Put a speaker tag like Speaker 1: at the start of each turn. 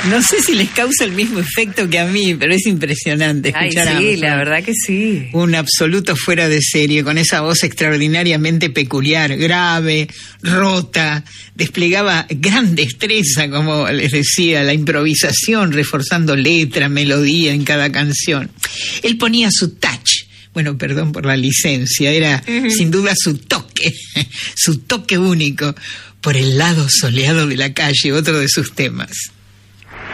Speaker 1: No sé si les causa el mismo efecto que a mí, pero es impresionante escuchar a
Speaker 2: sí, la verdad que sí.
Speaker 1: Un absoluto fuera de serie, con esa voz extraordinariamente peculiar, grave, rota, desplegaba gran destreza, como les decía, la improvisación, reforzando letra, melodía en cada canción. Él ponía su touch. Bueno, perdón por la licencia, era sin duda su toque único, por el lado soleado de la calle, otro de sus temas.